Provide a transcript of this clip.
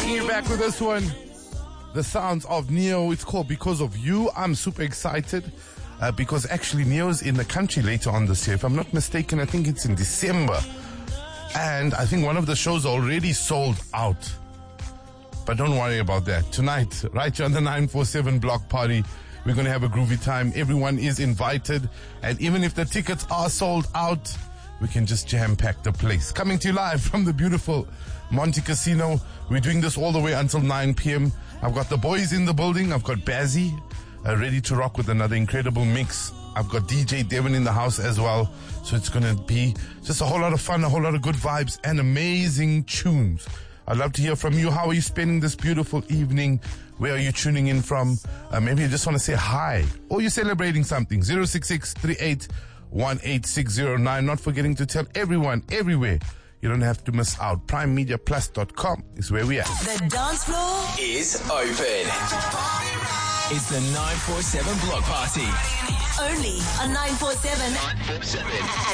Here back with this one. The sounds of Neo. It's called Because of You. I'm super excited because actually Neo's in the country later on this year. If I'm not mistaken, I think it's in December. And I think one of the shows already sold out. But don't worry about that. Tonight, right here on the 947 Block Party, we're going to have a groovy time. Everyone is invited. And even if the tickets are sold out, we can just jam-pack the place. Coming to you live from the beautiful Monte Casino. We're doing this all the way until 9 p.m. I've got the boys in the building. I've got Bazzy ready to rock with another incredible mix. I've got DJ Devin in the house as well. So it's going to be just a whole lot of fun, a whole lot of good vibes and amazing tunes. I'd love to hear from you. How are you spending this beautiful evening? Where are you tuning in from? Maybe you just want to say hi or you're celebrating something. 066-38-18609. Not forgetting to tell everyone, everywhere, you don't have to miss out. PrimeMediaPlus.com is where we are. The dance floor is open. It's the 947 Block Party. only on 947.